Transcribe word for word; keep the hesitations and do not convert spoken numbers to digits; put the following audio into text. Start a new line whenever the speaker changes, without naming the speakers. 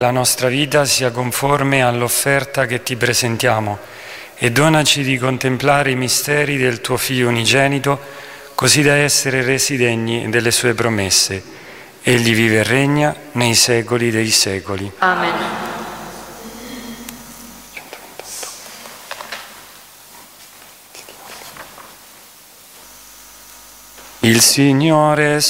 La nostra vita sia conforme all'offerta che ti presentiamo e donaci di contemplare i misteri del tuo Figlio unigenito, così da essere resi degni delle sue promesse. Egli vive e regna nei secoli dei secoli.
Amen.
Il Signore